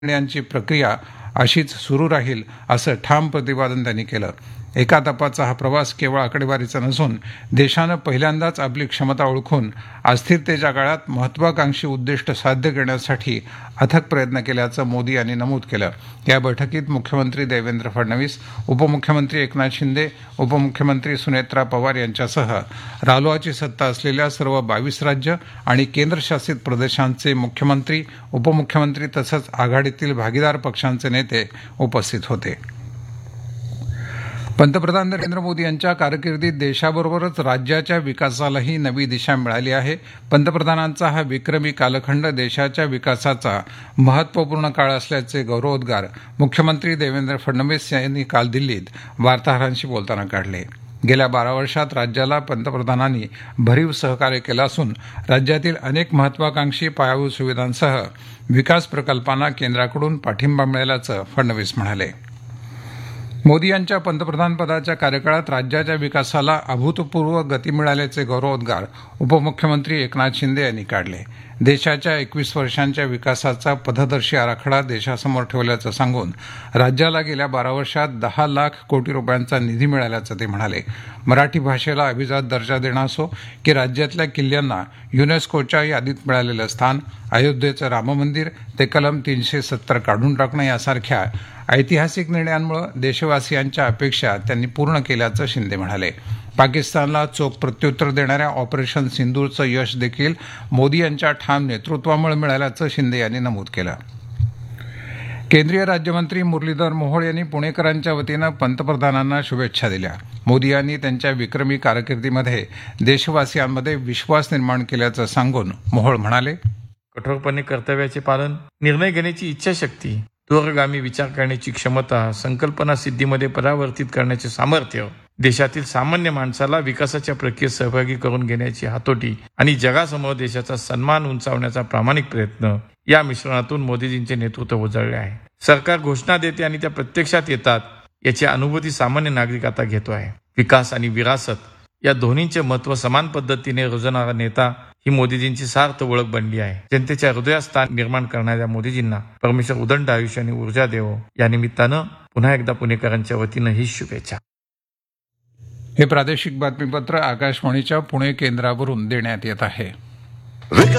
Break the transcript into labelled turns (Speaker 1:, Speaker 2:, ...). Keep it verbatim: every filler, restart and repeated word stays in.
Speaker 1: निर्णयांची प्रक्रिया अशीच सुरू राहील असं ठाम प्रतिपादन त्यांनी केलं. एका तपाचा हा प्रवास केवळ आकडेवारीचा नसून देशानं पहिल्यांदाच आपली क्षमता ओळखून अस्थिरतेच्या काळात महत्वाकांक्षी उद्दिष्ट साध्य करण्यासाठी अथक प्रयत्न केल्याचं मोदी यांनी नमूद केलं. या बैठकीत मुख्यमंत्री देवेंद्र फडणवीस, उपमुख्यमंत्री एकनाथ शिंदे, उपमुख्यमंत्री सुनेत्रा पवार यांच्यासह रालोआची सत्ता असलेल्या सर्व बावीस राज्य आणि केंद्रशासित प्रदेशांचे मुख्यमंत्री, उपमुख्यमंत्री तसंच आघाडीतील भागीदार पक्षांचे नेते उपस्थित होते. पंतप्रधान नरेंद्र मोदी यांच्या कारकिर्दीत देशाबरोबरच राज्याच्या विकासालाही नवी दिशा मिळाली आहे. पंतप्रधानांचा हा विक्रमी कालखंड देशाच्या विकासाचा महत्वपूर्ण काळ असल्याचे गौरवोद्गार मुख्यमंत्री देवेंद्र फडणवीस यांनी काल दिल्लीत वार्ताहरांशी बोलताना काढले. गेल्या बारा वर्षात राज्याला पंतप्रधानांनी भरीव सहकार्य केलं असून राज्यातील अनेक महत्वाकांक्षी पायाभूत सुविधांसह विकास प्रकल्पांना केंद्राकडून पाठिंबा मिळाल्याचं फडणवीस म्हणाले. मोदी यांच्या पंतप्रधानपदाच्या कार्यकाळात राज्याच्या विकासाला अभूतपूर्व गती मिळाल्याचे गौरवोद्गार उपमुख्यमंत्री एकनाथ शिंदे यांनी काढले. देशाच्या एकवीस वर्षांच्या विकासाचा पथदर्शी आराखडा देशासमोर ठेवल्याचं सांगून राज्याला गेल्या बारा वर्षात दहा लाख कोटी रुपयांचा निधी मिळाल्याचं ते म्हणाले. मराठी भाषेला अभिजात दर्जा देणं असो की राज्यातल्या किल्ल्यांना युनेस्कोच्या यादीत मिळालेलं स्थान, अयोध्येचं राममंदिर ते कलम तीनशे सत्तर काढून टाकणं यासारख्या ऐतिहासिक निर्णयांमुळे देशवासियांच्या अपेक्षा त्यांनी पूर्ण केल्याचं शिंदे म्हणाले. पाकिस्तानला चोख प्रत्युत्तर देणाऱ्या ऑपरेशन सिंदूरचं यश देखील मोदी यांच्या ठाम नेतृत्वामुळे मिळाल्याचं शिंदे यांनी नमूद केलं. केंद्रीय राज्यमंत्री मुरलीधर मोहोळ यांनी पुणेकरांच्या वतीनं पंतप्रधानांना शुभेच्छा दिल्या. मोदी यांनी त्यांच्या विक्रमी कारकिर्दीमध्ये देशवासियांमध्ये विश्वास निर्माण केल्याचं सांगून मोहोळ म्हणाले,
Speaker 2: कठोरपणे कर्तव्याचे पालन, निर्णय घेण्याची इच्छाशक्ती, दूरगामी विचार करण्याची क्षमता, संकल्पना सिद्धीमध्ये परावर्तित करण्याचे सामर्थ्य, देशातील सामान्य माणसाला विकासाच्या प्रक्रियेत सहभागी करून घेण्याची हातोटी आणि जगासमोर देशाचा सन्मान उंचावण्याचा प्रामाणिक प्रयत्न या मिश्रणातून मोदीजींचे नेतृत्व उजळले आहे. सरकार घोषणा देते आणि त्या प्रत्यक्षात येतात याची अनुभूती सामान्य नागरिक आता घेतो आहे. विकास आणि विरासत या दोन्हींचे महत्व समान पद्धतीने रुजणारा नेता ही मोदीजींची सार्थ ओळख बनली आहे. जनतेच्या हृदयात स्थान निर्माण करणाऱ्या मोदीजींना परमेश्वर उदंड आयुष्य आणि ऊर्जा देवो. या निमित्तानं पुन्हा एकदा पुणेकरांच्या वतीनं ही शुभेच्छा.
Speaker 1: हे प्रादेशिक बातमीपत्र आकाशवाणीच्या पुणे केंद्रावरून देण्यात येत आहे.